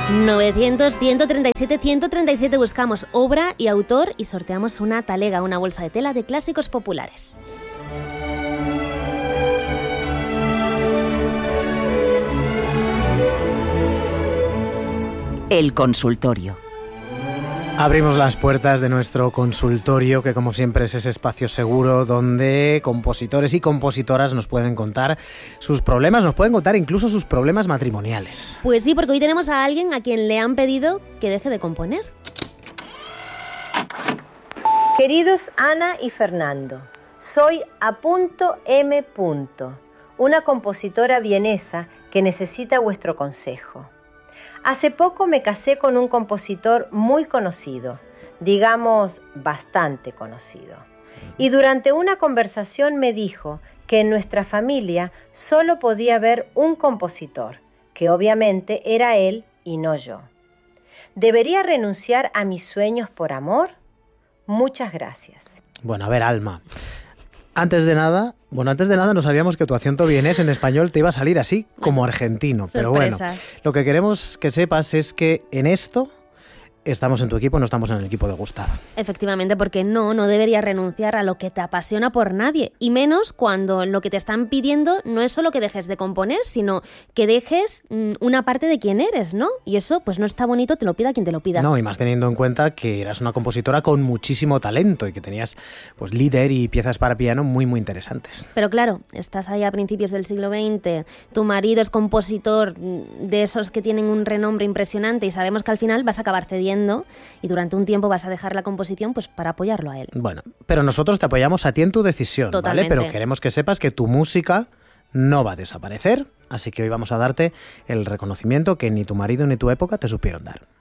900-137-137 buscamos obra y autor y sorteamos una talega, una bolsa de tela de clásicos populares. El consultorio. Abrimos las puertas de nuestro consultorio, que como siempre es ese espacio seguro donde compositores y compositoras nos pueden contar sus problemas, nos pueden contar incluso sus problemas matrimoniales. Pues sí, porque hoy tenemos a alguien a quien le han pedido que deje de componer. Queridos Ana y Fernando, soy A.M., una compositora vienesa que necesita vuestro consejo. Hace poco me casé con un compositor muy conocido, digamos bastante conocido. Y durante una conversación me dijo que en nuestra familia solo podía haber un compositor, que obviamente era él y no yo. ¿Debería renunciar a mis sueños por amor? Muchas gracias. Bueno, a ver, Alma. Antes de nada no sabíamos que tu acento vienés en español te iba a salir así, como argentino. Pero bueno, lo que queremos que sepas es que en esto estamos en tu equipo, no estamos en el equipo de Gustavo. Efectivamente, porque no deberías renunciar a lo que te apasiona por nadie, y menos cuando lo que te están pidiendo no es solo que dejes de componer, sino que dejes una parte de quién eres, ¿no? Y eso pues no está bonito, te lo pida quien te lo pida. No, y más teniendo en cuenta que eras una compositora con muchísimo talento y que tenías pues líder y piezas para piano muy muy interesantes. Pero claro, estás ahí a principios del siglo XX, tu marido es compositor de esos que tienen un renombre impresionante y sabemos que al final vas a acabar cediendo y durante un tiempo vas a dejar la composición pues para apoyarlo a él. Bueno, pero nosotros te apoyamos a ti en tu decisión, totalmente, ¿vale? Pero queremos que sepas que tu música no va a desaparecer, así que hoy vamos a darte el reconocimiento que ni tu marido ni tu época te supieron dar.